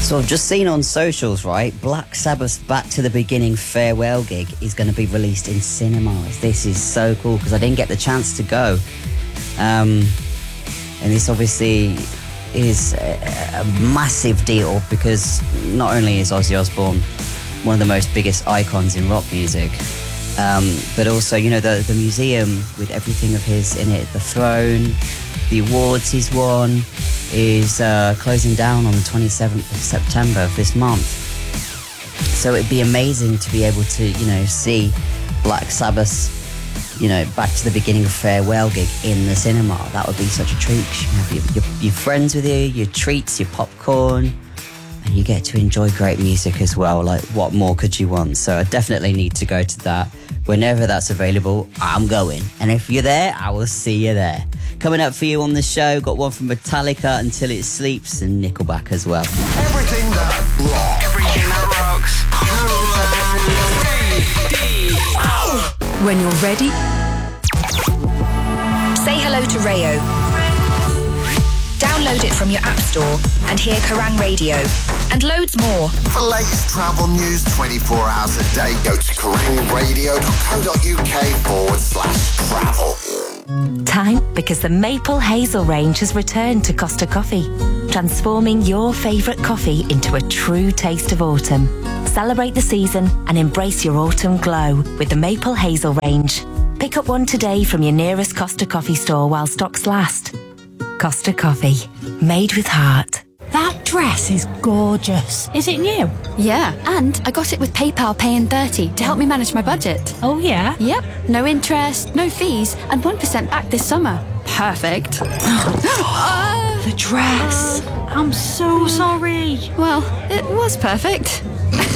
So I've just seen on socials, right, Black Sabbath's Back to the Beginning farewell gig is going to be released in cinemas. This is so cool because I didn't get the chance to go. And this obviously is a massive deal because not only is Ozzy Osbourne one of the most biggest icons in rock music, but also, you know, the museum with everything of his in it, the throne, the awards he's won, is closing down on the 27th of September of this month. So it'd be amazing to be able to, you know, see Black Sabbath's, you know, Back to the Beginning farewell gig in the cinema. That would be such a treat. You have your friends with you, your treats, your popcorn, and you get to enjoy great music as well. Like, what more could you want? So I definitely need to go to that. Whenever that's available, I'm going. And if you're there, I will see you there. Coming up for you on the show, got one from Metallica, Until It Sleeps, and Nickelback as well. Everything that rocks. Everything that rocks. When you're ready, say hello to Rayo. Download it from your app store and hear Kerrang Radio and loads more. For latest travel news 24 hours a day, go to kerrangradio.co.uk/travel. Time because the Maple Hazel range has returned to Costa Coffee, transforming your favourite coffee into a true taste of autumn. Celebrate the season and embrace your autumn glow with the Maple Hazel range. Pick up one today from your nearest Costa Coffee store while stocks last. Costa Coffee, made with heart. That dress is gorgeous. Is it new? Yeah, and I got it with PayPal Pay in 30 to help me manage my budget. Oh, yeah? Yep, no interest, no fees, and 1% back this summer. Perfect. The dress. I'm so sorry. Well, it was perfect.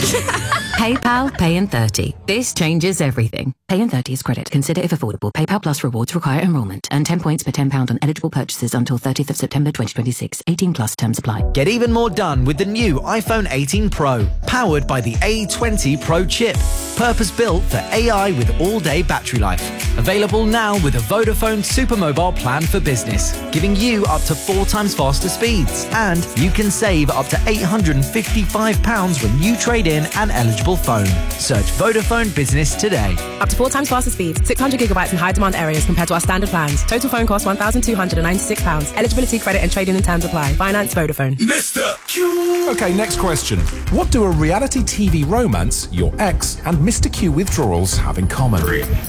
PayPal Pay in 30. This changes everything. Pay in 30 is credit. Consider if affordable. PayPal Plus rewards require enrolment. Earn 10 points per £10 on eligible purchases until 30th of September 2026. 18 plus terms apply. Get even more done with the new iPhone 18 Pro, powered by the A20 Pro chip. Purpose-built for AI with all-day battery life. Available now with a Vodafone Supermobile plan for business, giving you up to 4 times faster speeds. And you can save up to £855 when you trade in an eligible phone. Search Vodafone Business today. Up to 4 times faster speed, 600 gigabytes in high demand areas compared to our standard plans. Total phone cost £1,296. Eligibility, credit and trading and terms apply. Finance Vodafone. Mr. Q. Okay, next question. What do a reality TV romance, your ex, and Mr. Q withdrawals have in common? 3, 2,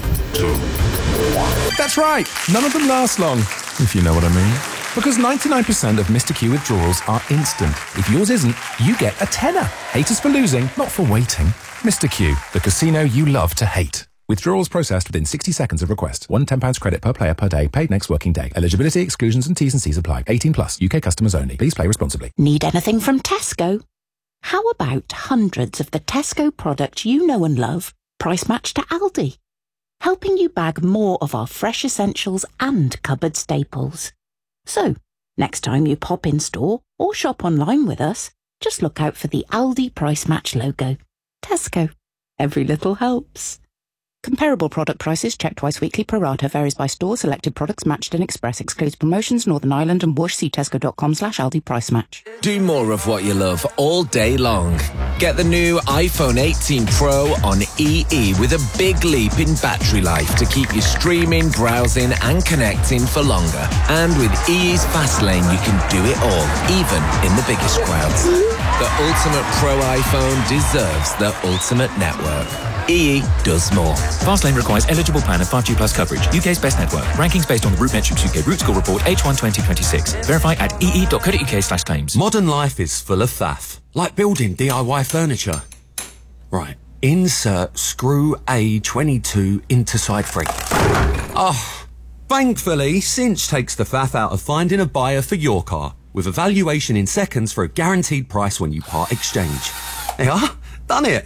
1. That's right. None of them last long, if you know what I mean. Because 99% of Mr. Q withdrawals are instant. If yours isn't, you get a tenner. Hate us for losing, not for waiting. Mr. Q, the casino you love to hate. Withdrawals processed within 60 seconds of request. £110 credit per player per day. Paid next working day. Eligibility, exclusions and T's and C's apply. 18 plus. UK customers only. Please play responsibly. Need anything from Tesco? How about hundreds of the Tesco products you know and love, price matched to Aldi? Helping you bag more of our fresh essentials and cupboard staples. So, next time you pop in store or shop online with us, just look out for the Aldi Price Match logo. Tesco. Every little helps. Comparable product prices checked twice weekly. Pro rata varies by store. Selected products matched in Express. Excludes promotions. Northern Ireland and Bush. See tesco.com/Aldi Price Match. Do more of what you love all day long. Get the new iPhone 18 Pro on EE with a big leap in battery life to keep you streaming, browsing and connecting for longer. And with EE's Fast Lane, you can do it all, even in the biggest crowds. The ultimate Pro iPhone deserves the ultimate network. EE does more. Fastlane requires eligible plan and 5G plus coverage. UK's best network. Rankings based on the RootMetrics UK Root Score Report H1 2026. Verify at ee.co.uk/claims. Modern life is full of faff, like building DIY furniture. Right, insert screw A22 into side 3. Oh, thankfully, Cinch takes the faff out of finding a buyer for your car, with a valuation in seconds for a guaranteed price when you part exchange. They are done it.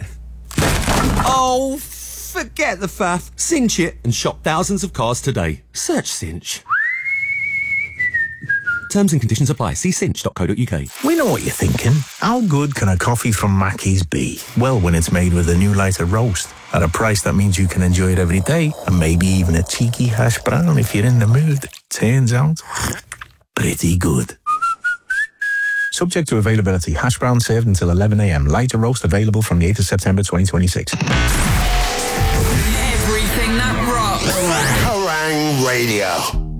Oh, forget the faff. Cinch it and shop thousands of cars today. Search Cinch. Terms and conditions apply. See cinch.co.uk. We know what you're thinking. How good can a coffee from Mackey's be? Well, when it's made with a new lighter roast at a price that means you can enjoy it every day, and maybe even a cheeky hash brown if you're in the mood. Turns out, pretty good. Subject to availability. Hash brown served until 11 a.m. Lighter roast available from the 8th of September 2026. Everything that rocks. Kerrang! Radio.